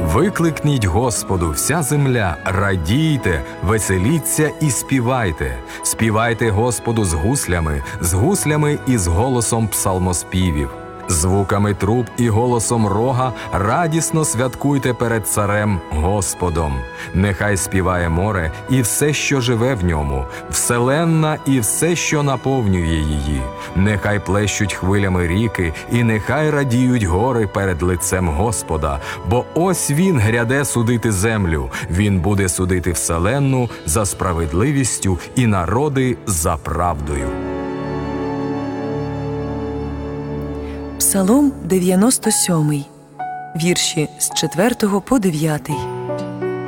Викликніть Господу вся земля, радійте, веселіться і співайте. Співайте Господу з гуслями і з голосом псалмоспівів. Звуками труб і голосом рога радісно святкуйте перед Царем Господом. Нехай співає море і все, що живе в ньому, вселенна і все, що наповнює її. Нехай плещуть хвилями ріки, і нехай радіють гори перед лицем Господа. Бо ось Він гряде судити землю, Він буде судити вселенну за справедливістю і народи за правдою. Псалом 97, вірші з 4 по 9.